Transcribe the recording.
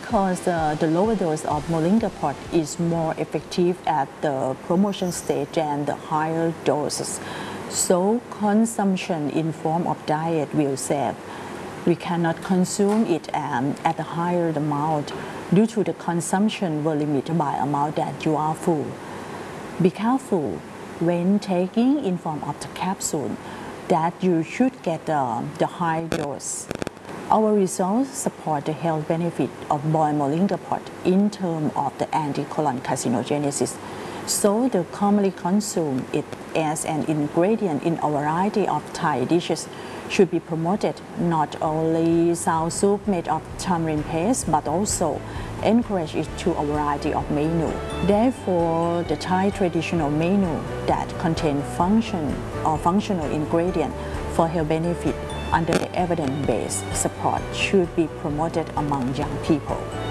because the lower dose of Moringa pod is more effective at the promotion stage than the higher doses. So consumption in form of diet will save. We cannot consume it at a higher amount due to the consumption will limit by amount that you are full. Be careful when taking in form of the capsule that you should get the high dose. Our results support the health benefit of boiled Moringa pod in terms of the anti-colon carcinogenesis. So the commonly consumed it as an ingredient in a variety of Thai dishes should be promoted, not only sao soup made of tamarind paste, but also encourage it to a variety of menu. Therefore, the Thai traditional menu that contain functional ingredient for health benefit under the evidence-based support should be promoted among young people.